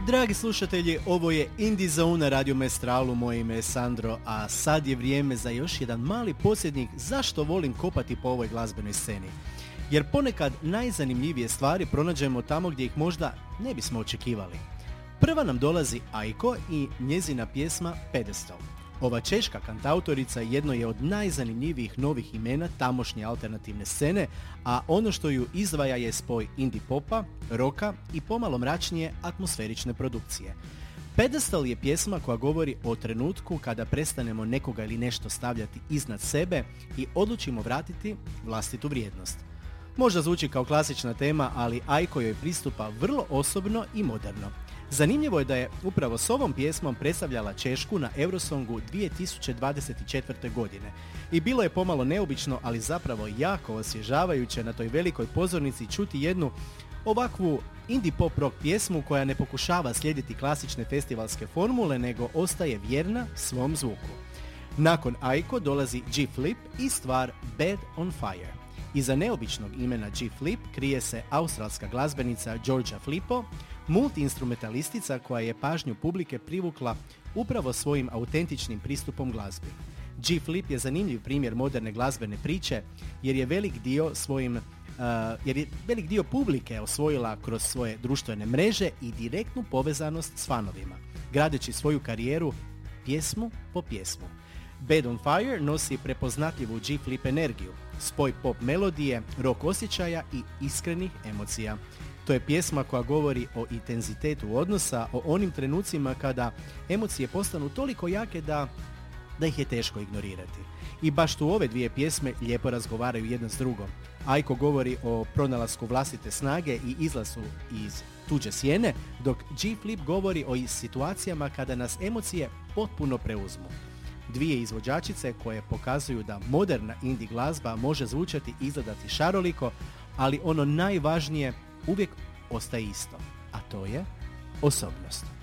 Dragi slušatelji, ovo je Indie Zone na Radio Maestralu, moje ime je Sandro, a sad je vrijeme za još jedan mali podsjetnik zašto volim kopati po ovoj glazbenoj sceni. Jer ponekad najzanimljivije stvari pronađemo tamo gdje ih možda ne bismo očekivali. Prva nam dolazi Aiko i njezina pjesma Pedestal. Ova češka kantautorica jedno je od najzanimljivijih novih imena tamošnje alternativne scene, a ono što ju izdvaja je spoj indie popa, roka i pomalo mračnije atmosferične produkcije. Pedestal je pjesma koja govori o trenutku kada prestanemo nekoga ili nešto stavljati iznad sebe i odlučimo vratiti vlastitu vrijednost. Možda zvuči kao klasična tema, ali Aiko joj pristupa vrlo osobno i moderno. Zanimljivo je da je upravo s ovom pjesmom predstavljala Češku na Eurosongu 2024. godine. I bilo je pomalo neobično, ali zapravo jako osvježavajuće na toj velikoj pozornici čuti jednu ovakvu indie pop rock pjesmu koja ne pokušava slijediti klasične festivalske formule, nego ostaje vjerna svom zvuku. Nakon Aiko dolazi G-Flip i stvar Bed on Fire. Iza neobičnog imena G-Flip krije se australska glazbenica Georgia Flippo, multiinstrumentalistica koja je pažnju publike privukla upravo svojim autentičnim pristupom glazbi. G-Flip je zanimljiv primjer moderne glazbene priče jer je velik dio publike osvojila kroz svoje društvene mreže i direktnu povezanost s fanovima, gradeći svoju karijeru pjesmu po pjesmu. Bed on Fire nosi prepoznatljivu G-Flip energiju, spoj pop melodije, rock osjećaja i iskrenih emocija. To je pjesma koja govori o intenzitetu odnosa, o onim trenucima kada emocije postanu toliko jake da ih je teško ignorirati. I baš tu ove dvije pjesme lijepo razgovaraju jedna s drugom. Aiko govori o pronalasku vlastite snage i izlazu iz tuđe sjene, dok G-Flip govori o situacijama kada nas emocije potpuno preuzmu. Dvije izvođačice koje pokazuju da moderna indie glazba može zvučati i izgledati šaroliko, ali ono najvažnije uvijek ostaje isto, a to je osobnost.